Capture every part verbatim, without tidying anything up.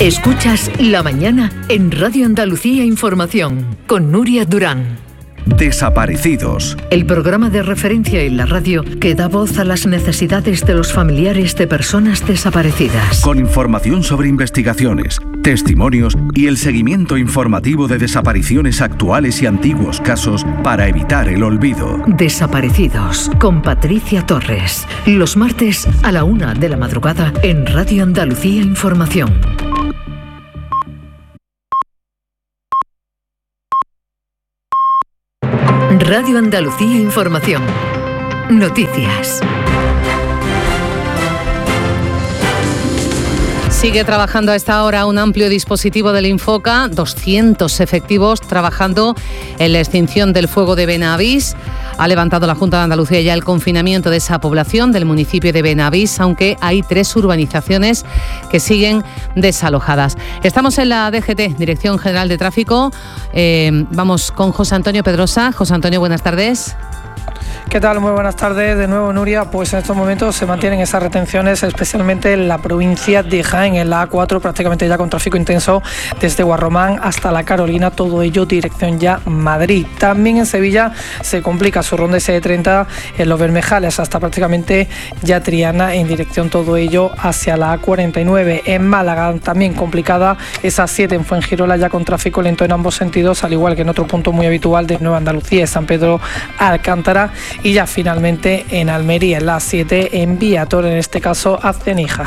Escuchas La Mañana en Radio Andalucía Información con Nuria Durán. Desaparecidos. El programa de referencia en la radio que da voz a las necesidades de los familiares de personas desaparecidas. Con información sobre investigaciones, testimonios y el seguimiento informativo de desapariciones actuales y antiguos casos para evitar el olvido. Desaparecidos con Patricia Torres. Los martes a la una de la madrugada en Radio Andalucía Información. Radio Andalucía Información. Noticias. Sigue trabajando a esta hora un amplio dispositivo del Infoca, doscientos efectivos trabajando en la extinción del fuego de Benavís. Ha levantado la Junta de Andalucía ya el confinamiento de esa población del municipio de Benavís, aunque hay tres urbanizaciones que siguen desalojadas. Estamos en la D G T, Dirección General de Tráfico. Eh, vamos con José Antonio Pedrosa. José Antonio, buenas tardes. ¿Qué tal? Muy buenas tardes de nuevo, Nuria. Pues en estos momentos se mantienen esas retenciones, especialmente en la provincia de Jaén, en la A cuatro, prácticamente ya con tráfico intenso desde Guarromán hasta La Carolina, todo ello dirección ya Madrid. También en Sevilla se complica su ronda S treinta en Los Bermejales hasta prácticamente ya Triana, en dirección todo ello hacia la A cuarenta y nueve. En Málaga también complicada esa siete en Fuengirola, ya con tráfico lento en ambos sentidos, al igual que en otro punto muy habitual de Nueva Andalucía, San Pedro Alcántara. Y ya finalmente en Almería, en la siete, en Viator, en este caso hacia Níjar.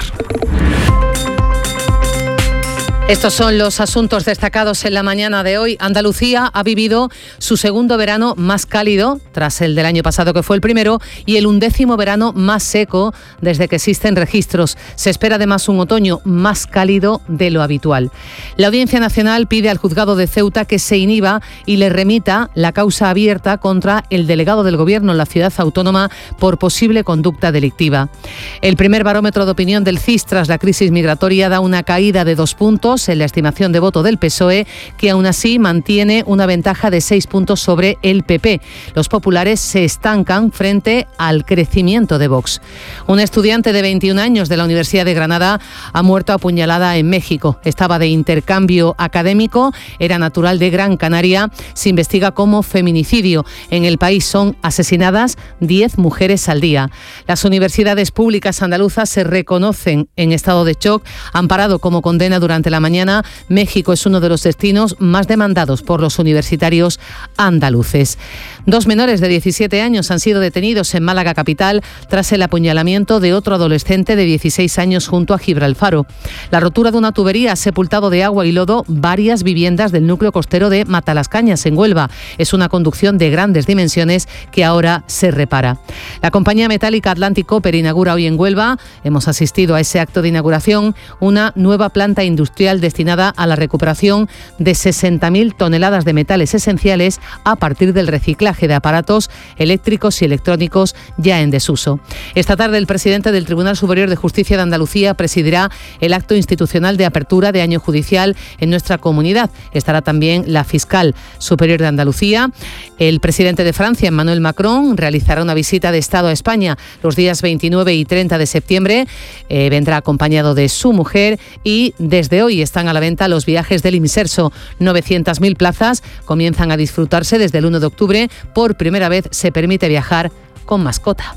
Estos son los asuntos destacados en la mañana de hoy. Andalucía ha vivido su segundo verano más cálido, tras el del año pasado que fue el primero, y el undécimo verano más seco desde que existen registros. Se espera además un otoño más cálido de lo habitual. La Audiencia Nacional pide al juzgado de Ceuta que se inhiba y le remita la causa abierta contra el delegado del Gobierno en la ciudad autónoma por posible conducta delictiva. El primer barómetro de opinión del C I S tras la crisis migratoria da una caída de dos puntos en la estimación de voto del P S O E, que aún así mantiene una ventaja de seis puntos sobre el P P. Los populares se estancan frente al crecimiento de Vox. Un estudiante de veintiún años de la Universidad de Granada ha muerto apuñalada en México. Estaba de intercambio académico, era natural de Gran Canaria. Se investiga como feminicidio. En el país son asesinadas diez mujeres al día. Las universidades públicas andaluzas se reconocen en estado de shock. Han parado como condena durante la mañana. México es uno de los destinos más demandados por los universitarios andaluces. Dos menores de diecisiete años han sido detenidos en Málaga capital tras el apuñalamiento de otro adolescente de dieciséis años junto a Gibralfaro. La rotura de una tubería ha sepultado de agua y lodo varias viviendas del núcleo costero de Matalascañas, en Huelva. Es una conducción de grandes dimensiones que ahora se repara. La compañía metálica Atlantic Copper inaugura hoy en Huelva, hemos asistido a ese acto de inauguración, una nueva planta industrial destinada a la recuperación de sesenta mil toneladas de metales esenciales a partir del reciclaje de aparatos eléctricos y electrónicos ya en desuso. Esta tarde el presidente del Tribunal Superior de Justicia de Andalucía presidirá el acto institucional de apertura de año judicial en nuestra comunidad. Estará también la fiscal superior de Andalucía. El presidente de Francia, Emmanuel Macron, realizará una visita de Estado a España los días veintinueve y treinta de septiembre. Eh, vendrá acompañado de su mujer y desde hoy están a la venta los viajes del Imserso. novecientas mil plazas comienzan a disfrutarse desde el uno de octubre. Por primera vez se permite viajar con mascota.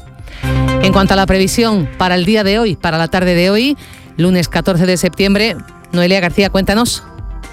En cuanto a la previsión para el día de hoy, para la tarde de hoy, lunes catorce de septiembre, Noelia García, cuéntanos.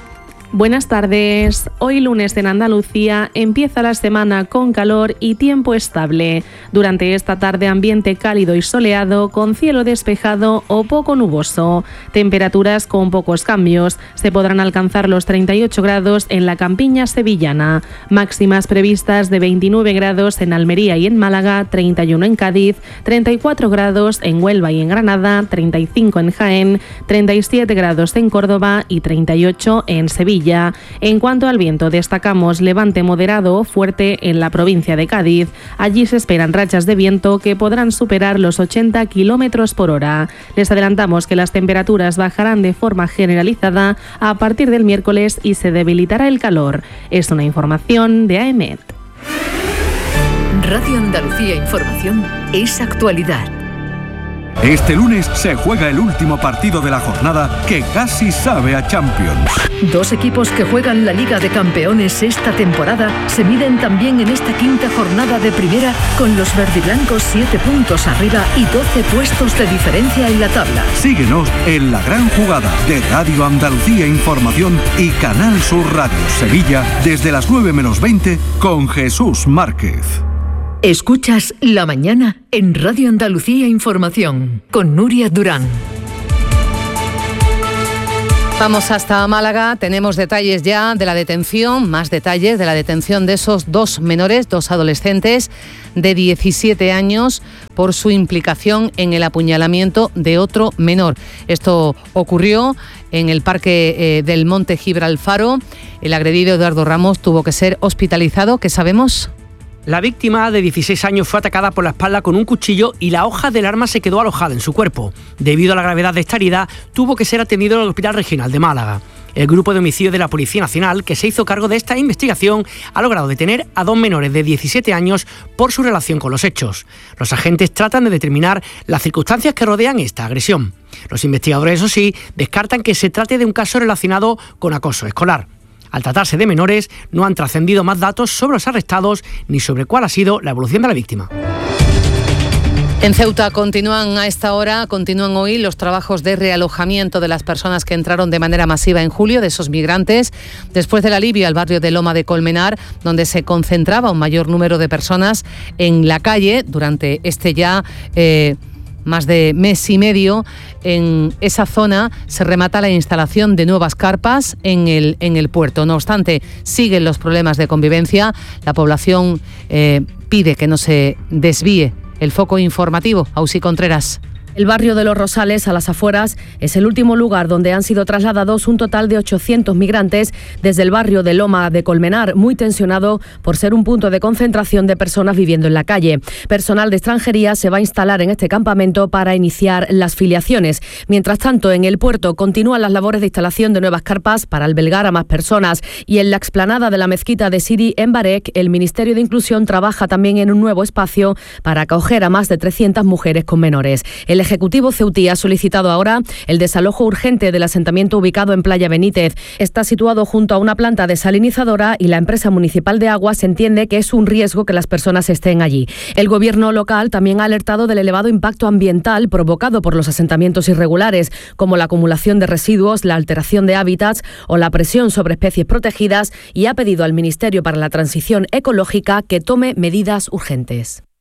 Buenas tardes. Hoy lunes en Andalucía empieza la semana con calor y tiempo estable. Durante esta tarde ambiente cálido y soleado con cielo despejado o poco nuboso. Temperaturas con pocos cambios. Se podrán alcanzar los treinta y ocho grados en la campiña sevillana. Máximas previstas de veintinueve grados en Almería y en Málaga, treinta y uno en Cádiz, treinta y cuatro grados en Huelva y en Granada, treinta y cinco en Jaén, treinta y siete grados en Córdoba y treinta y ocho en Sevilla. En cuanto al viento, destacamos levante moderado o fuerte en la provincia de Cádiz. Allí se esperan rachas de viento que podrán superar los ochenta kilómetros por hora. Les adelantamos que las temperaturas bajarán de forma generalizada a partir del miércoles y se debilitará el calor. Es una información de A E M E T. Radio Andalucía Información es actualidad. Este lunes se juega el último partido de la jornada que casi sabe a Champions. Dos equipos que juegan la Liga de Campeones esta temporada se miden también en esta quinta jornada de primera, con los verdiblancos siete puntos arriba y doce puestos de diferencia en la tabla. Síguenos en La Gran Jugada de Radio Andalucía Información y Canal Sur Radio Sevilla desde las nueve menos veinte con Jesús Márquez. Escuchas La Mañana en Radio Andalucía Información con Nuria Durán. Vamos hasta Málaga, tenemos detalles ya de la detención, más detalles de la detención de esos dos menores, dos adolescentes de diecisiete años por su implicación en el apuñalamiento de otro menor. Esto ocurrió en el Parque eh, del Monte Gibralfaro. El agredido Eduardo Ramos tuvo que ser hospitalizado. ¿Qué sabemos? La víctima de dieciséis años fue atacada por la espalda con un cuchillo y la hoja del arma se quedó alojada en su cuerpo. Debido a la gravedad de esta herida, tuvo que ser atendido en el Hospital Regional de Málaga. El grupo de homicidio de la Policía Nacional, que se hizo cargo de esta investigación, ha logrado detener a dos menores de diecisiete años por su relación con los hechos. Los agentes tratan de determinar las circunstancias que rodean esta agresión. Los investigadores, eso sí, descartan que se trate de un caso relacionado con acoso escolar. Al tratarse de menores, no han trascendido más datos sobre los arrestados ni sobre cuál ha sido la evolución de la víctima. En Ceuta continúan a esta hora, continúan hoy los trabajos de realojamiento de las personas que entraron de manera masiva en julio, de esos migrantes, después del alivio al barrio de Loma de Colmenar, donde se concentraba un mayor número de personas en la calle durante este ya... Eh, más de mes y medio. En esa zona se remata la instalación de nuevas carpas en el, en el puerto. No obstante, siguen los problemas de convivencia. La población eh, pide que no se desvíe el foco informativo. Ausi Contreras. El barrio de Los Rosales, a las afueras, es el último lugar donde han sido trasladados un total de ochocientos migrantes desde el barrio de Loma de Colmenar, muy tensionado por ser un punto de concentración de personas viviendo en la calle. Personal de extranjería se va a instalar en este campamento para iniciar las filiaciones. Mientras tanto, en el puerto continúan las labores de instalación de nuevas carpas para albergar a más personas. Y en la explanada de la mezquita de Sidi en Barek, el Ministerio de Inclusión trabaja también en un nuevo espacio para acoger a más de trescientas mujeres con menores. El Ejecutivo ceutí ha solicitado ahora el desalojo urgente del asentamiento ubicado en Playa Benítez. Está situado junto a una planta desalinizadora y la empresa municipal de aguas entiende que es un riesgo que las personas estén allí. El gobierno local también ha alertado del elevado impacto ambiental provocado por los asentamientos irregulares, como la acumulación de residuos, la alteración de hábitats o la presión sobre especies protegidas, y ha pedido al Ministerio para la Transición Ecológica que tome medidas urgentes.